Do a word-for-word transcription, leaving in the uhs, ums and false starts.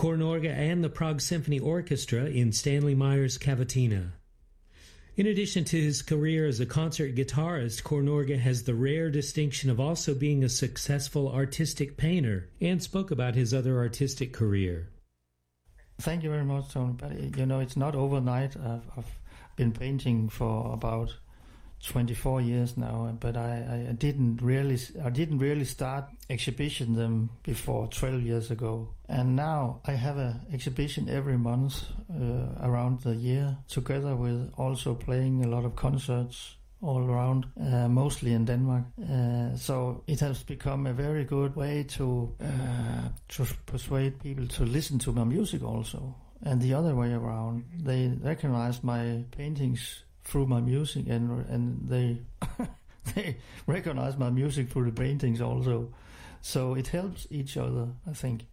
Kårnorge and the Prague Symphony Orchestra in Stanley Meyer's Cavatina. In addition to his career as a concert guitarist, Kårnorge has the rare distinction of also being a successful artistic painter, and spoke about his other artistic career. Thank you very much, Tony. But you know, it's not overnight. I've, I've been painting for about twenty-four years now, but I, I didn't really I didn't really start exhibition them before twelve years ago. And now I have an exhibition every month uh, around the year, together with also playing a lot of concerts all around, uh, mostly in Denmark. Uh, so it has become a very good way to uh, to persuade people to listen to my music also. And the other way around, they recognize my paintings through my music, and and they they recognize my music through the paintings also. So it helps each other, I think.